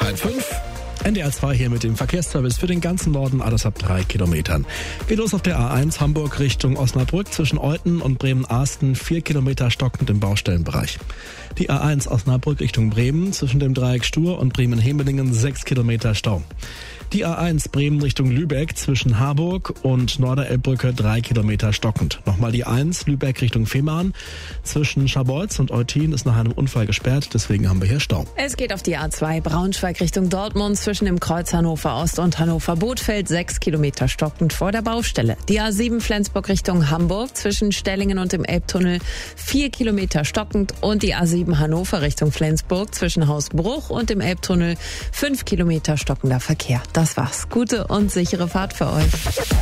5. NDR 2 hier mit dem Verkehrsservice für den ganzen Norden, alles ab 3 Kilometern. Geht los auf der A1 Hamburg Richtung Osnabrück zwischen Olten und Bremen-Arsten, 4 Kilometer stockend im Baustellenbereich. Die A1 Osnabrück Richtung Bremen zwischen dem Dreieck Stur und Bremen-Hemelingen, 6 Kilometer Stau. Die A1 Bremen Richtung Lübeck zwischen Harburg und Norderelbbrücke, 3 Kilometer stockend. Nochmal die 1 Lübeck Richtung Fehmarn. Zwischen Scharbeutz und Eutin ist nach einem Unfall gesperrt, deswegen haben wir hier Stau. Es geht auf die A2 Braunschweig Richtung Dortmund zwischen dem Kreuz Hannover Ost und Hannover Bothfeld, 6 Kilometer stockend vor der Baustelle. Die A7 Flensburg Richtung Hamburg zwischen Stellingen und dem Elbtunnel, 4 Kilometer stockend. Und die A7 Hannover Richtung Flensburg zwischen Hausbruch und dem Elbtunnel, 5 Kilometer stockender Verkehr. Das war's. Gute und sichere Fahrt für euch.